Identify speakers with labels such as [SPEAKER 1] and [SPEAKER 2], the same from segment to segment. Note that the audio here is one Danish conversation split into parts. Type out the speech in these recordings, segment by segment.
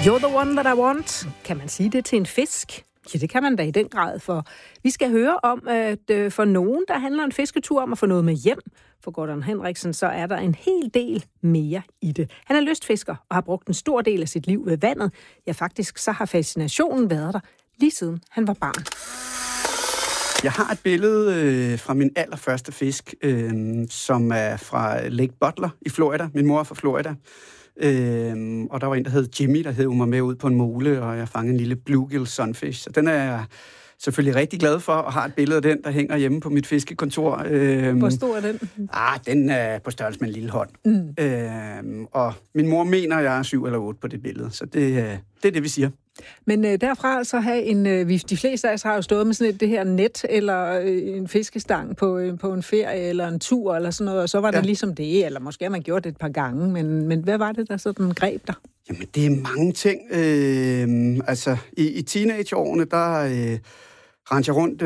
[SPEAKER 1] You're the one that I want. Kan man sige det til en fisk? Ja, det kan man da i den grad, for vi skal høre om, at for nogen, der handler en fisketur om at få noget med hjem. For Gordon Henriksen, så er der en hel del mere i det. Han er lystfisker og har brugt en stor del af sit liv ved vandet. Ja, faktisk så har fascinationen været der lige siden han var barn.
[SPEAKER 2] Jeg har et billede fra min allerførste fisk, som er fra Lake Butler i Florida. Min mor er fra Florida. Og der var en, der hed Jimmy, der hed mig med ud på en mole, og jeg fangede en lille bluegill sunfish. Så den er jeg selvfølgelig rigtig glad for, og har et billede af den, der hænger hjemme på mit fiskekontor.
[SPEAKER 1] Hvor stor er den?
[SPEAKER 2] Den er på størrelse med en lille hånd. Og min mor mener, jeg er 7 eller 8 på det billede, så det er det, vi siger.
[SPEAKER 1] Men derfra så have de fleste af os har jo stået med sådan det her net, eller en fiskestang på en ferie, eller en tur, eller sådan noget, og så var det ligesom det, eller måske har man gjort det et par gange, men hvad var det, der sådan greb dig?
[SPEAKER 2] Jamen, det er mange ting. I teenageårene, der rendte jeg rundt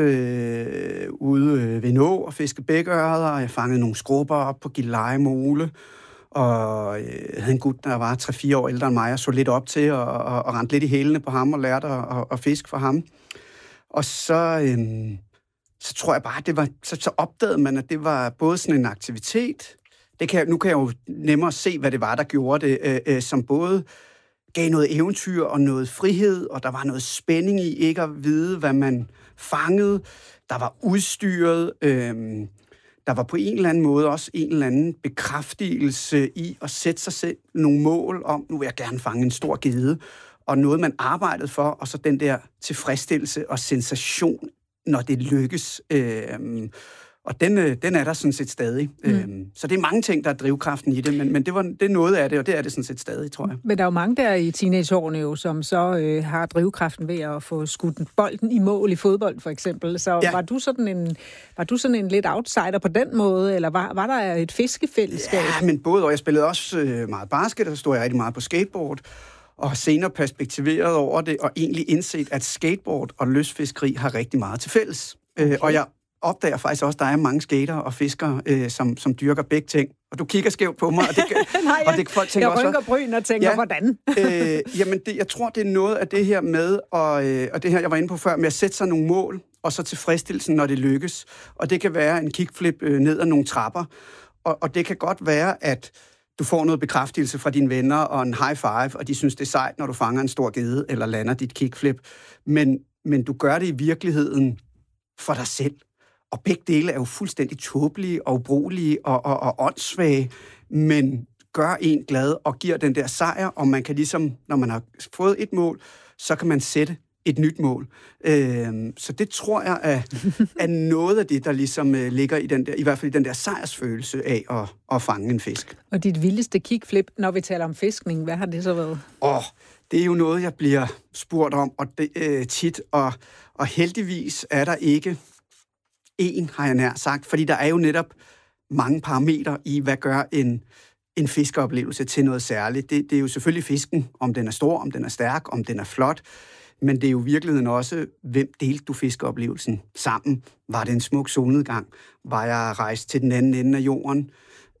[SPEAKER 2] ude ved en å og fiskede bækørreder, og jeg fangede nogle skrubber op på Gilleleje Mole, og jeg havde en gut, der var 3-4 år ældre end mig, og så lidt op til, og rendte lidt i hælene på ham, og lærte at fiske for ham. Og så tror jeg bare, det var, så opdagede man, at det var både sådan en aktivitet. Nu kan jeg jo nemmere se, hvad det var, der gjorde det, som både gav noget eventyr og noget frihed, og der var noget spænding i ikke at vide, hvad man fangede. Der var udstyret. Der var på en eller anden måde også en eller anden bekræftelse i at sætte sig selv nogle mål om, nu vil jeg gerne fange en stor gedde, og noget, man arbejdede for, og så den der tilfredsstillelse og sensation, når det lykkes. Og den er der sådan set stadig. Så det er mange ting, der er drivkraften i det, men det er noget af det, og det er det sådan set stadig, tror jeg.
[SPEAKER 1] Men der er jo mange der i teenageårene jo, som så har drivkraften ved at få skudt bolden i mål i fodbold, for eksempel. Så ja. Var du sådan en lidt outsider på den måde, eller var der et fiskefællesskab?
[SPEAKER 2] Ja, men både, og jeg spillede også meget basket, og så stod jeg rigtig meget på skateboard, og har senere perspektiveret over det, og egentlig indset, at skateboard og lystfiskeri har rigtig meget til fælles. Okay. Og jeg opdager faktisk også, at der er mange skatere og fiskere, som dyrker begge ting. Og du kigger skævt på mig, og det
[SPEAKER 1] nej,
[SPEAKER 2] og det folk tænker
[SPEAKER 1] jeg rynker bryn og tænker, hvordan?
[SPEAKER 2] Jeg tror, det er noget af det her med, og det her, jeg var inde på før, med at sætte sig nogle mål, og så tilfredsstillelsen, når det lykkes. Og det kan være en kickflip ned ad nogle trapper, og det kan godt være, at du får noget bekræftelse fra dine venner og en high five, og de synes, det er sejt, når du fanger en stor gedde eller lander dit kickflip. Men du gør det i virkeligheden for dig selv. Og begge dele er jo fuldstændig tåbelige og ubrugelige og åndssvage, men gør en glad og giver den der sejr, og man kan ligesom, når man har fået et mål, så kan man sætte et nyt mål. Så det tror jeg er noget af det, der ligesom ligger i den der, i hvert fald i den der sejrsfølelse af at fange en fisk.
[SPEAKER 1] Og dit vildeste kickflip, når vi taler om fiskning, hvad har det så været?
[SPEAKER 2] Det er jo noget, jeg bliver spurgt om og det, tit, og heldigvis er der ikke har jeg nær sagt, fordi der er jo netop mange parametre i, hvad gør en fiskeoplevelse til noget særligt. Det er jo selvfølgelig fisken, om den er stor, om den er stærk, om den er flot, men det er jo i virkeligheden også, hvem delte du fiskeoplevelsen sammen? Var det en smuk solnedgang? Var jeg rejst til den anden ende af jorden?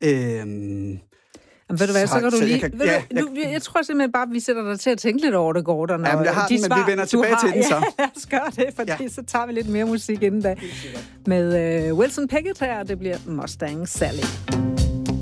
[SPEAKER 1] Jamen, ved du hvad, så kan du lige... Jeg tror simpelthen bare, at vi sætter dig til at tænke lidt over det, Gordon.
[SPEAKER 2] Jamen, jeg har den, men vi vender tilbage til den så.
[SPEAKER 1] Ja, lad os gøre det, for så tager vi lidt mere musik inden da. Med Wilson Pickett her, det bliver Mustang Sally.